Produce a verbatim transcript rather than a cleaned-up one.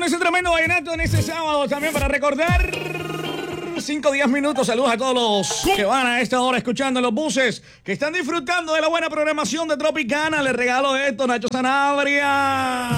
con ese tremendo vallenato en este sábado también para recordar. cinco, diez minutos. Saludos a todos los que van a esta hora escuchando en los buses, que están disfrutando de la buena programación de Tropicana. Les regalo esto, Nacho Sanabria.